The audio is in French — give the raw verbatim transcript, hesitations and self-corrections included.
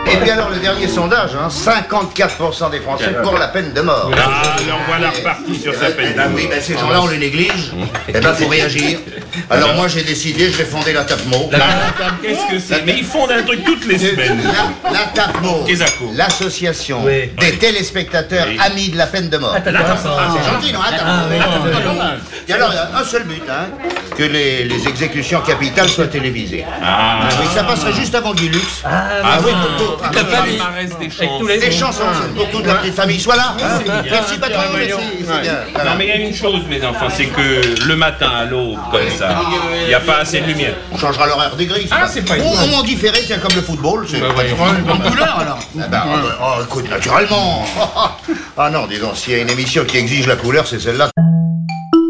Et puis alors, le dernier sondage, hein, cinquante-quatre pour cent des Français pour la peine de mort. Ah, alors voilà reparti sur sa peine. Eh ben oui, ben ces gens-là, on les néglige. Eh ben, faut réagir. Alors moi, j'ai décidé, je vais fonder la TAPMO. Ah, qu'est-ce que c'est? Mais ils font un truc toutes les semaines. La, la TAPMO, Kesako. l'association Oui. des téléspectateurs Oui. amis de la peine de mort. Ah, C'est gentil, non? Attends. Ah, oui, Attends, attends. Et alors, il y a un seul but, hein, que les, les exécutions capitales soient télévisées. Ah, Oui, ça passerait juste avant Guy Lux. ah oui, pour la famille. des Avec tous les Des chansons pour toute la petite famille. Soit là. hein. Merci, patron. Merci. C'est bien. Voilà. Non mais il y a une chose mes enfants, c'est que le matin à l'aube comme ça, il n'y a pas assez de lumière. On changera l'horaire des grilles. Ah, c'est pas On, évident. on en différé, tiens, comme le football. C'est pas En couleur alors. Ah ben, oh, écoute, naturellement. Ah non, dis donc, s'il y a une émission qui exige la couleur, c'est celle-là.